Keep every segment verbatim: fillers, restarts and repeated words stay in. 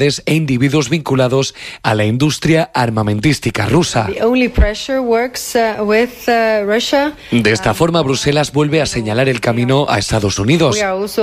e individuos vinculados a la industria armamentística rusa. De esta forma, Bruselas vuelve a señalar el camino a Estados Unidos.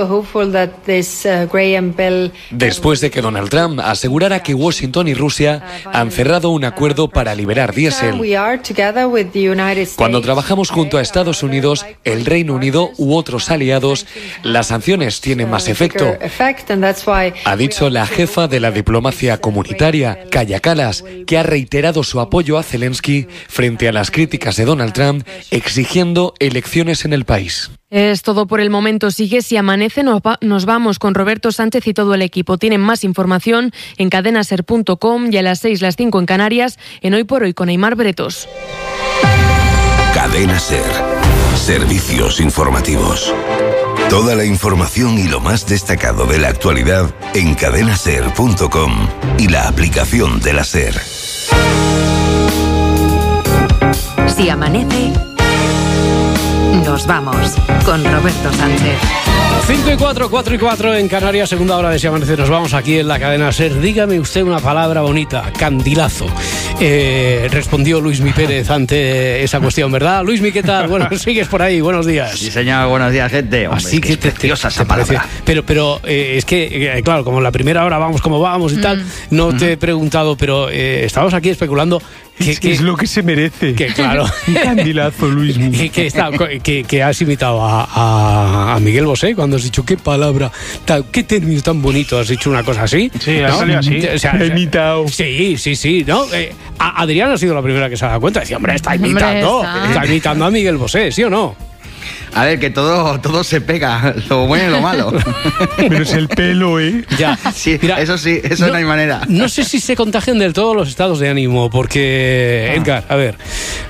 Después de que Donald Trump asegurara que Washington y Rusia han cerrado un acuerdo para liberar diésel. Cuando trabajamos junto a Estados Unidos, el Reino Unido u otros aliados, las sanciones tienen más efecto, ha dicho la jefa de la diplomacia comunitaria, Kaja Kallas, que ha reiterado su apoyo a Zelensky frente a las críticas de Donald Trump, exigiendo elecciones en el país. Es todo por el momento. Sigue Si Amanece. Nos, va, nos vamos con Roberto Sánchez y todo el equipo. Tienen más información en cadena ser punto com y a las seis, las cinco en Canarias, en Hoy por Hoy con Aimar Bretos. Cadena Ser. Servicios informativos. Toda la información y lo más destacado de la actualidad en cadena ser punto com y la aplicación de la SER. Si amanece, nos vamos con Roberto Sánchez. cinco y cuatro, cuatro y cuatro en Canarias, segunda hora de Si Amanece. Nos vamos aquí en la cadena SER. Dígame usted una palabra bonita, candilazo. Eh, respondió Luismi Pérez ante esa cuestión, ¿verdad? Luismi, ¿qué tal? Bueno, sigues por ahí, buenos días. Sí, señor, buenos días, gente. Hombre, Así que, que es preciosa te, esa te palabra. parece, pero, pero eh, es que, eh, claro, como en la primera hora vamos como vamos y mm. tal, no mm. te he preguntado, pero eh, estamos aquí especulando. Que, es, que es lo que se merece. Que claro. Un candilazo, Luismi. Que, que, está, que, que has imitado a, a, a Miguel Bosé cuando has dicho qué palabra, tal, qué término tan bonito, has dicho una cosa así. Sí, ha salido así. O sea, he imitado. Sí, sí, sí. ¿no? Eh, Adrián ha sido la primera que se ha dado cuenta. Decía, hombre, está imitando. Hombre, está. está imitando a Miguel Bosé, ¿sí o no? A ver, que todo, todo se pega, lo bueno y lo malo. Pero es el pelo, ¿eh? Ya, sí, mira, eso sí, eso no, no hay manera. No sé si se contagian del todo los estados de ánimo, porque, ah. Edgar, a ver,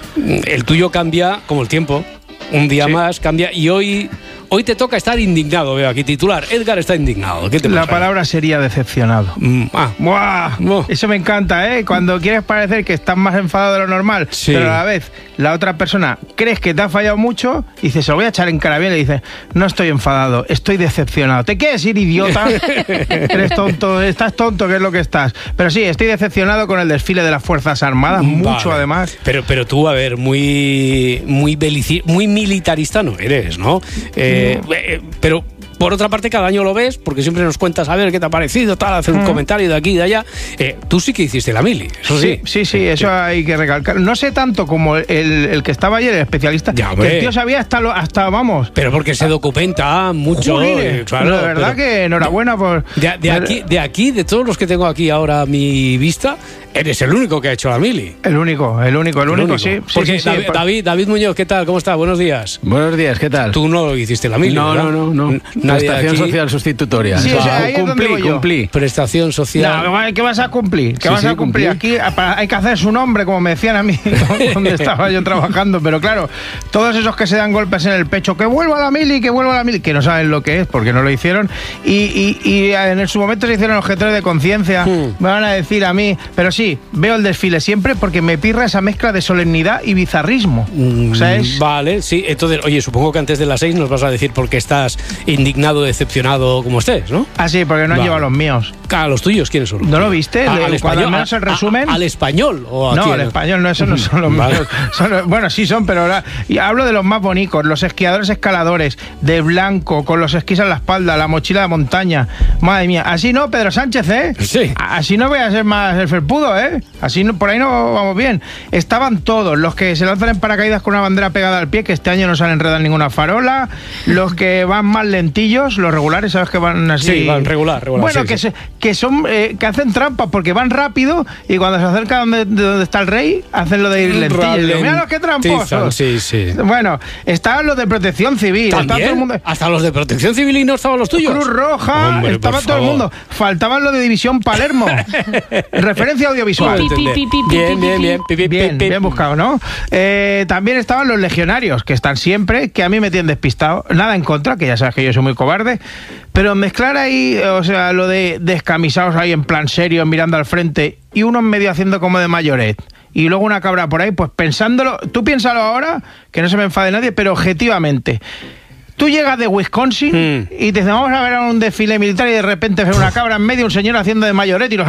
el tuyo cambia como el tiempo, un día sí. más cambia, y hoy... Hoy te toca estar indignado, veo aquí titular. Edgar está indignado. ¿Qué te La pasa? palabra sería decepcionado. Mm, ah. ¡Buah! Oh. Eso me encanta, ¿eh? Cuando quieres parecer que estás más enfadado de lo normal, sí. pero a la vez la otra persona crees que te ha fallado mucho, y dices, se lo voy a echar en cara bien, y dices, no estoy enfadado, estoy decepcionado. ¿Te quieres ir, idiota? Eres tonto, estás tonto, ¿qué es lo que estás? Pero sí, estoy decepcionado con el desfile de las Fuerzas Armadas, vale. mucho además. Pero, pero tú, a ver, muy, muy, belici- muy militarista no eres, ¿no? Eh, Eh, pero por otra parte cada año lo ves porque siempre nos cuentas a ver qué te ha parecido, tal, hacer un mm. comentario de aquí y de allá. Eh, tú sí que hiciste la mili, eso sí. Sí, sí, sí, eso sí. Hay que recalcar. No sé tanto como el, el que estaba ayer, el especialista, ya, que el tío sabía hasta, lo, hasta vamos. Pero porque se documenta mucho. Eh, claro, la verdad que enhorabuena por... De, de, aquí, de aquí, de todos los que tengo aquí ahora a mi vista, eres el único que ha hecho la mili. El único, el único, el, el único, único, sí. Porque sí, sí, David, sí, David, David Muñoz, ¿qué tal? ¿Cómo estás? Buenos días. Buenos días, ¿qué tal? Tú no hiciste la mili, No, ¿verdad? no, no, no. Nadie Prestación aquí... social sustitutoria. Sí, o sea, ahí cumplí, cumplí. Prestación social. No, ¿qué vas a cumplir? ¿Qué sí, vas sí, a cumplir? cumplí. Aquí hay que hacer su nombre, como me decían a mí, donde estaba yo trabajando. Pero claro, todos esos que se dan golpes en el pecho, que vuelva a la mili, que vuelva a la mili, que no saben lo que es porque no lo hicieron. Y, y, y en su momento se hicieron objetores de conciencia. Hmm. Me van a decir a mí, pero sí, veo el desfile siempre porque me pirra esa mezcla de solemnidad y bizarrismo. Mm, o sea, es... Vale, sí. Entonces, oye, supongo que antes de las seis nos vas a decir por qué estás indignado, decepcionado como estés, ¿no? Ah, sí, porque no han vale. llevado los míos. Ah, ¿los tuyos quiénes son? ¿No lo viste? Ah, Le, al español, al menos el resumen. A, ¿Al español? ¿O a no, quién? al español no, esos no son los vale. míos. Son, bueno, sí son, pero ahora, y hablo de los más bonitos, los esquiadores escaladores, de blanco, con los esquís en la espalda, la mochila de montaña. Madre mía, así no, Pedro Sánchez, ¿eh? Sí. Así no voy a ser más el felpudo, ¿eh? Así no, por ahí no vamos bien. Estaban todos, los que se lanzan en paracaídas con una bandera pegada al pie, que este año no se han enredado en ninguna farola, los que van más lentillos, los regulares, ¿sabes? Que van así. Sí, van regular, regular. Bueno, sí, que, sí. Se, que son eh, que hacen trampas porque van rápido y cuando se acercan de, de donde está el rey, hacen lo de ir lentillos. Mira los que tramposos. Sí, sí. Bueno, estaban los de protección civil. Estaba todo el mundo... Hasta los de protección civil y no estaban los tuyos. Cruz Roja, Hombre, estaba todo el mundo. Faltaban los de División Palermo. Referencia audiovisual. Bien, bien, bien. Bien, bien buscado, ¿no? Eh, también estaban los legionarios, que están siempre, que a mí me tienen despistado. Nada en contra, que ya sabes que yo soy muy cobarde. Pero mezclar ahí, o sea, lo de descamisados ahí en plan serio, mirando al frente, y uno en medio haciendo como de mayoret, y luego una cabra por ahí, pues pensándolo, tú piénsalo ahora, que no se me enfade nadie, pero objetivamente, Tú llegas de Wisconsin mm. y te dicen, vamos a ver un desfile militar y de repente ves una cabra en medio, un señor haciendo de mayorette y los